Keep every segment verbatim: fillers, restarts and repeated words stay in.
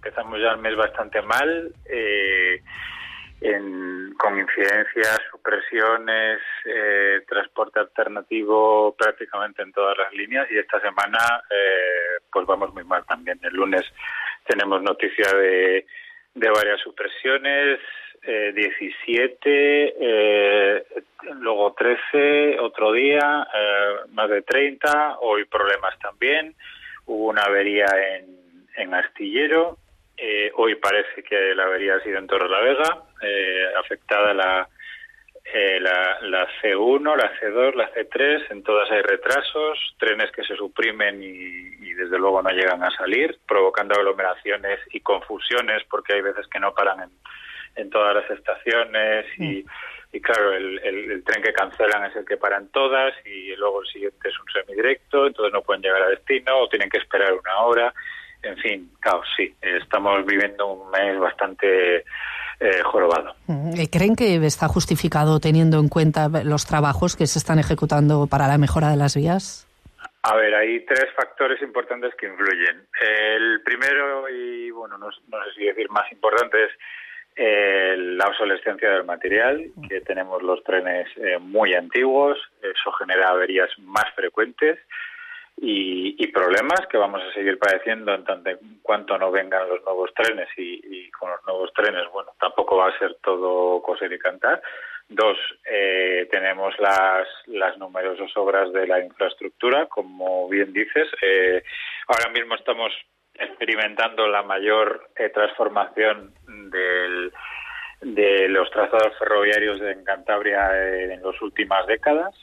empezamos ya el mes bastante mal, eh, en, con incidencias, supresiones, eh, transporte alternativo prácticamente en todas las líneas, y esta semana eh, pues vamos muy mal también. El lunes tenemos noticia de, de varias supresiones, eh, diecisiete, eh, luego trece, otro día, eh, más de treinta, hoy problemas también, hubo una avería en, en Astillero, eh, hoy parece que la avería ha sido en Torrelavega, eh, afectada la, eh, la, la C uno, la C dos, la C tres, en todas hay retrasos, trenes que se suprimen y, y desde luego no llegan a salir, provocando aglomeraciones y confusiones porque hay veces que no paran en en todas las estaciones y, y claro, el, el, el tren que cancelan es el que paran todas y luego el siguiente es un semidirecto, entonces no pueden llegar a destino o tienen que esperar una hora, en fin, caos, sí, estamos viviendo un mes bastante eh, jorobado. ¿Creen que está justificado teniendo en cuenta los trabajos que se están ejecutando para la mejora de las vías? A ver, hay tres factores importantes que influyen. El primero, y bueno, no, no sé si decir más importante, es Eh, la obsolescencia del material, que tenemos los trenes eh, muy antiguos, eso genera averías más frecuentes y, y problemas que vamos a seguir padeciendo en tanto en cuanto no vengan los nuevos trenes y, y con los nuevos trenes, bueno, tampoco va a ser todo coser y cantar. Dos, eh, tenemos las, las numerosas obras de la infraestructura, como bien dices, eh, ahora mismo estamos experimentando la mayor eh, transformación del, de los trazados ferroviarios en Cantabria eh, en las últimas décadas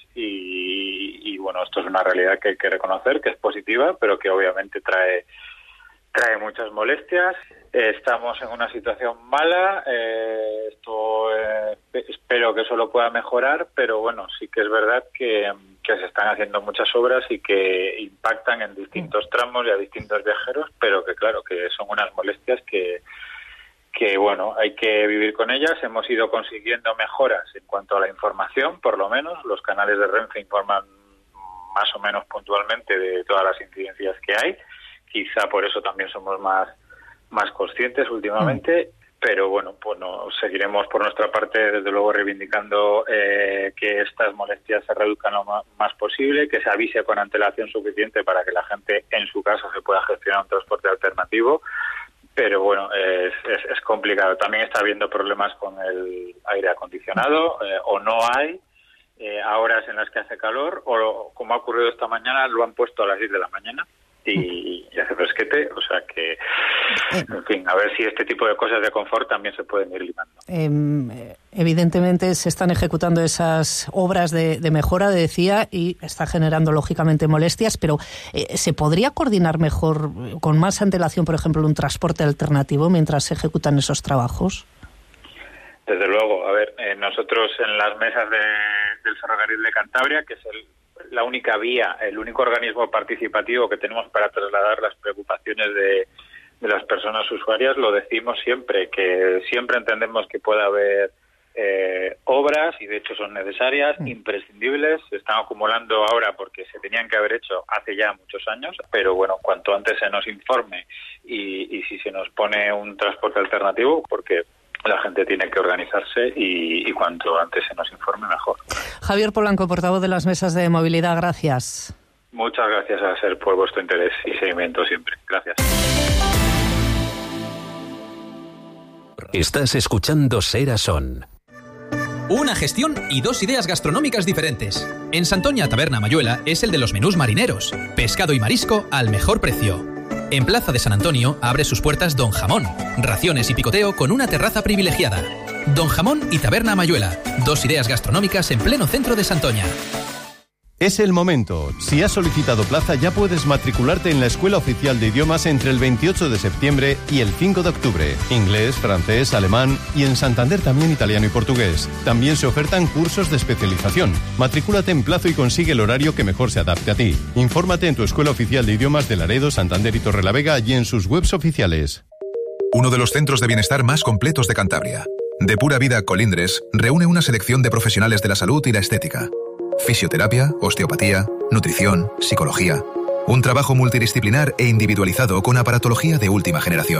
y, y bueno, esto es una realidad que hay que reconocer, que es positiva, pero que obviamente trae trae muchas molestias. Eh, estamos en una situación mala, eh, esto eh, espero que solo pueda mejorar, pero bueno, sí que es verdad que, que se están haciendo muchas obras y que impactan en distintos tramos y a distintos viajeros, pero que claro, que son unas molestias que, que bueno, hay que vivir con ellas. Hemos ido consiguiendo mejoras en cuanto a la información, por lo menos, los canales de Renfe informan más o menos puntualmente de todas las incidencias que hay. Quizá por eso también somos más más conscientes últimamente, mm. pero bueno, pues no, seguiremos por nuestra parte desde luego reivindicando eh, que estas molestias se reduzcan lo más, más posible, que se avise con antelación suficiente para que la gente en su casa se pueda gestionar un transporte alternativo, pero bueno, es, es, es complicado. También está habiendo problemas con el aire acondicionado, eh, o no hay, eh, a horas en las que hace calor, o como ha ocurrido esta mañana, lo han puesto a las diez de la mañana. Y, y hace fresquete, o sea que, en fin, a ver si este tipo de cosas de confort también se pueden ir limando. Eh, evidentemente se están ejecutando esas obras de, de mejora, decía, y está generando lógicamente molestias, pero eh, ¿se podría coordinar mejor, con más antelación, por ejemplo, un transporte alternativo mientras se ejecutan esos trabajos? Desde luego, a ver, eh, nosotros en las mesas de, del Ferrocarril de Cantabria, que es el la única vía, el único organismo participativo que tenemos para trasladar las preocupaciones de, de las personas usuarias, lo decimos siempre, que siempre entendemos que puede haber eh, obras, y de hecho son necesarias, mm. imprescindibles, se están acumulando ahora porque se tenían que haber hecho hace ya muchos años, pero bueno, cuanto antes se nos informe y, y si se nos pone un transporte alternativo, porque la gente tiene que organizarse y, y cuanto antes se nos informe mejor. Javier Polanco, portavoz de las mesas de movilidad, gracias. Muchas gracias a SER por vuestro interés y seguimiento siempre. Gracias. Estás escuchando Ser a Son. Una gestión y dos ideas gastronómicas diferentes. En Santoña Taberna Mayuela es el de los menús marineros, pescado y marisco al mejor precio. En Plaza de San Antonio abre sus puertas Don Jamón, raciones y picoteo con una terraza privilegiada. Don Jamón y Taberna Mayuela, dos ideas gastronómicas en pleno centro de Santoña. Es el momento. Si has solicitado plaza, ya puedes matricularte en la Escuela Oficial de Idiomas entre el veintiocho de septiembre y el cinco de octubre. Inglés, francés, alemán y en Santander también italiano y portugués. También se ofertan cursos de especialización. Matricúlate en plazo y consigue el horario que mejor se adapte a ti. Infórmate en tu Escuela Oficial de Idiomas de Laredo, Santander y Torrelavega y en sus webs oficiales. Uno de los centros de bienestar más completos de Cantabria. De Pura Vida Colindres reúne una selección de profesionales de la salud y la estética. Fisioterapia, osteopatía, nutrición, psicología. Un trabajo multidisciplinar e individualizado con aparatología de última generación.